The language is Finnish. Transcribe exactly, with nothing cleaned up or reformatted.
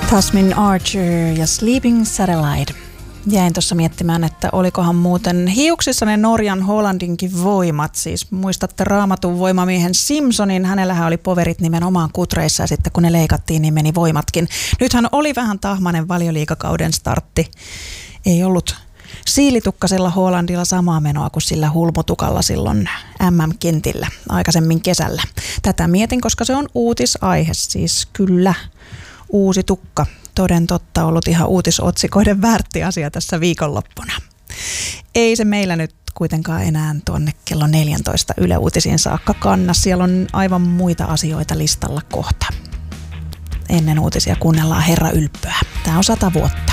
Tasmin Archer ja Sleeping Satellite. Jäin tuossa miettimään, että olikohan muuten hiuksissa ne Norjan Hollandinkin voimat. Siis muistatte Raamatun voimamiehen Simpsonin, hänellähän oli poverit nimenomaan kutreissa ja sitten kun ne leikattiin, niin meni voimatkin. Nythän oli vähän tahmainen Valioliigakauden startti. Ei ollut siilitukkasella Hollandilla samaa menoa kuin sillä hulmutukalla silloin M M-kentillä aikaisemmin kesällä. Tätä mietin, koska se on uutisaihe, siis kyllä uusi tukka. Toden totta ollut ihan uutisotsikoiden väärti asia tässä viikonloppuna. Ei se meillä nyt kuitenkaan enää tuonne kello neljätoista Yle Uutisiin saakka kanna. Siellä on aivan muita asioita listalla kohta. Ennen uutisia kuunnellaan Herra Ylppöä. Tämä on sata vuotta.